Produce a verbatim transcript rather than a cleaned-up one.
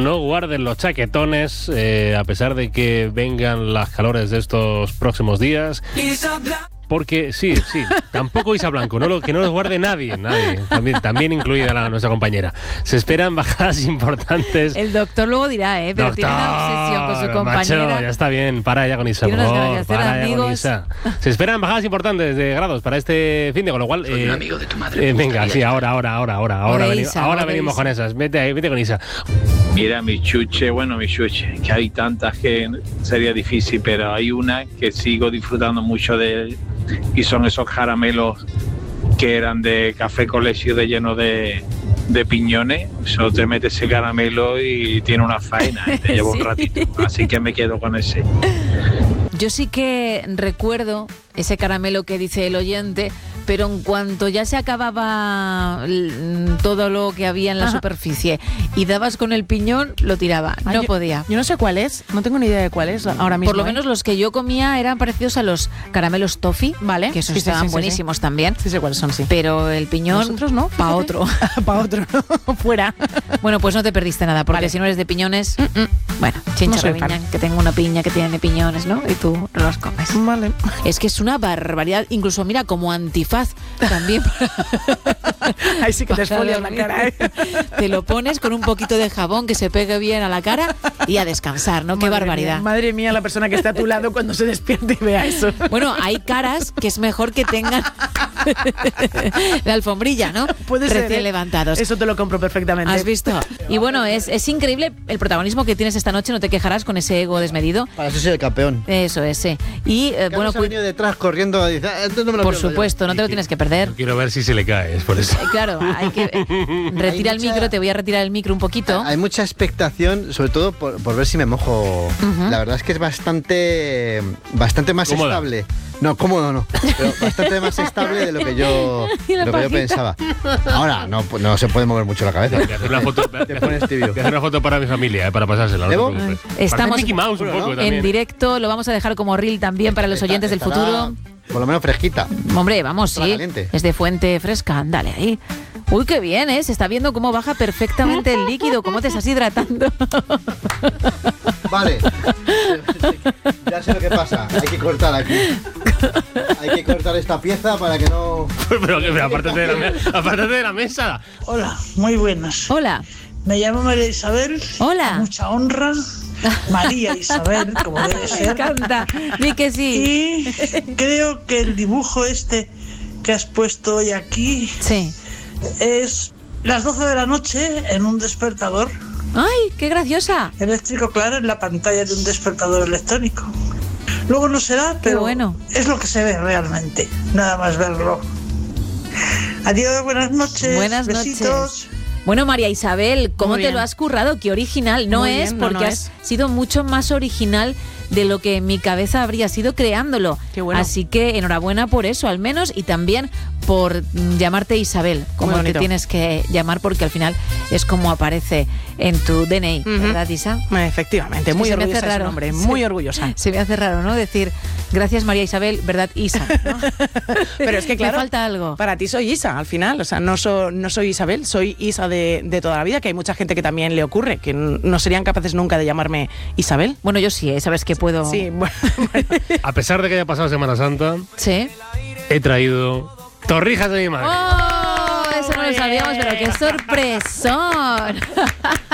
no guarden los chaquetones, eh, a pesar de que vengan las calores de estos próximos días. Porque, sí, sí, tampoco Isa Blanco, no lo, que no los guarde nadie, nadie, también, también incluida la, nuestra compañera. Se esperan bajadas importantes. El doctor luego dirá, ¿eh? Pero Doctor, tiene una obsesión con su compañera. Macho, ya está bien, para ya con Isa, por favor, para ya con Isa. Se esperan bajadas importantes de grados para este fin de, con lo cual... Soy eh, un amigo de tu madre. eh, venga, sí, ahora, ahora, ahora, ahora, ahora, Hola, veni- Isa, ahora hola, venimos Isa. con esas. Vete ahí, vete con Isa. Mira, mi chuche, bueno, mi chuche, que hay tantas que sería difícil, pero hay una que sigo disfrutando mucho de, y son esos caramelos que eran de café colegio de lleno de, de piñones. Solo te metes ese caramelo y tiene una faena, y te lleva Sí. un ratito, así que me quedo con ese. Yo sí que recuerdo ese caramelo que dice el oyente, pero en cuanto ya se acababa l- todo lo que había en la Ajá. superficie y dabas con el piñón, lo tiraba. Ay, No yo- podía. Yo no sé cuál es, no tengo ni idea de cuál es ahora mismo. Por lo ¿eh? menos los que yo comía eran parecidos a los caramelos toffee, Vale. que esos Sí, sí, estaban sí, sí, buenísimos también. Sí sé cuáles son, sí. Pero el piñón, Nosotros no. pa' otro. Para otro, fuera. Bueno, pues no te perdiste nada, porque Vale. si no eres de piñones, Mm, bueno, No chincha soy reviña, fan. que tengo una piña que tiene piñones, ¿no? Y tú no los comes. Vale. Es que es una barbaridad, incluso mira, como antifaz también. Ahí sí que te Para esfolias la dormir. cara, ¿eh? Te lo pones con un poquito de jabón que se pegue bien a la cara y a descansar, ¿no? Qué Madre barbaridad. mía, madre mía, la persona que está a tu lado cuando se despierte y vea eso. Bueno, hay caras que es mejor que tengan la alfombrilla, ¿no? Puede ser, Recién ¿eh? levantados. Eso te lo compro perfectamente. ¿Has visto? Y bueno, es, es increíble el protagonismo que tienes esta noche, no te quejarás con ese ego desmedido. Para eso soy el campeón. Eso es, sí. Y eh, bueno, Carlos ha cu- venido detrás corriendo. Dice, "Ah, esto no me lo por pierdo yo". supuesto, no te lo tienes que perder. Yo quiero ver si se le cae, es por eso. Eh, Claro, hay que eh, retira Hay el mucha- micro, te voy a retirar el micro un poquito. Hay mucha expectación, sobre todo por, por ver si me mojo. Ujú. La verdad es que es bastante bastante más Cómoda. estable. No, cómodo no, pero bastante más estable de lo que yo, Y la lo que yo pajita. pensaba. Ahora no, no se puede mover mucho la cabeza. Voy a hacer una foto, voy a Te pones tibio. hacer una foto para mi familia, eh, para pasársela. No te ¿Debo? preocupes. Estamos Parece Mickey Mouse un Bueno, poco ¿no? también. En directo, lo vamos a dejar como reel también para los Está- oyentes del estará futuro. Por lo menos fresquita. Hombre, vamos, Estará sí. caliente. Es de fuente fresca, dale ahí. Uy, qué bien, ¿eh? Se está viendo cómo baja perfectamente el líquido, cómo te estás hidratando. Vale. Ya sé lo que pasa. Hay que cortar aquí. Hay que cortar esta pieza para que no... Pero, que- pero apártate de la, me- apártate de la mesa. Hola, muy buenas. Hola, Me llamo María Isabel. Hola. Con mucha honra. María Isabel, como debe me ser. encanta. Di que sí. Y creo que el dibujo este que has puesto hoy aquí Sí. es las doce de la noche en un despertador ¡Ay, qué graciosa! eléctrico, claro, en la pantalla de un despertador electrónico. Luego no se da, pero bueno. es lo que se ve realmente, nada más verlo. Adiós, buenas noches. Buenas besitos. noches. Bueno, María Isabel, ¿cómo Muy te bien. lo has currado? Qué original. No Muy es bien, no, porque no has es. sido mucho más original de lo que en mi cabeza habría sido creándolo. Qué bueno. Así que enhorabuena por eso, al menos, y también por mm, llamarte Isabel, como Muy te bonito. tienes que llamar, porque al final es como aparece en tu D N I, Ujú. ¿verdad, Isa? Efectivamente, Es que muy se me hace orgullosa de su raro. nombre, Sí. muy orgullosa. Se me hace raro, ¿no? Decir, gracias María Isabel, ¿verdad, Isa? ¿no? Pero es que claro, Me falta algo. para ti soy Isa, al final. O sea, no, so- no soy Isabel, soy Isa de, de toda la vida, que hay mucha gente que también le ocurre, que n- no serían capaces nunca de llamarme Isabel. Bueno, yo sí, ¿eh? Sabes que puedo... Sí, bueno, A pesar de que haya pasado Semana Santa, ¿Sí? he traído torrijas de mi madre. ¡Oh! Eso no lo Muy sabíamos, bien. pero qué sorpresón.